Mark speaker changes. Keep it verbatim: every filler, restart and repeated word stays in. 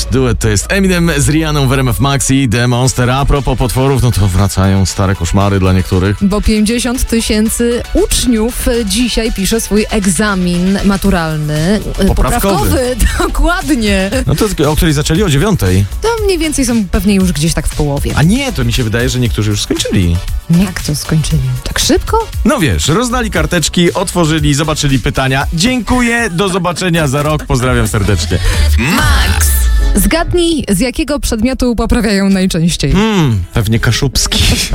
Speaker 1: duet. Duet to jest Eminem z Rihanną w R M F Max i The Monster. A propos potworów, no to wracają stare koszmary dla niektórych.
Speaker 2: Bo pięćdziesiąt tysięcy uczniów dzisiaj pisze swój egzamin maturalny.
Speaker 1: Poprawkowy.
Speaker 2: Dokładnie.
Speaker 1: No to o której zaczęli? O dziewiątej.
Speaker 2: To mniej więcej są pewnie już gdzieś tak w połowie.
Speaker 1: A nie, to mi się wydaje, że niektórzy już skończyli.
Speaker 2: Jak to skończyli? Tak szybko?
Speaker 1: No wiesz, rozdali karteczki, otworzyli, zobaczyli pytania. Dziękuję, do zobaczenia za rok. Pozdrawiam serdecznie.
Speaker 2: Max! Zgadnij, z jakiego przedmiotu poprawiają najczęściej?
Speaker 1: Hmm, pewnie kaszubski.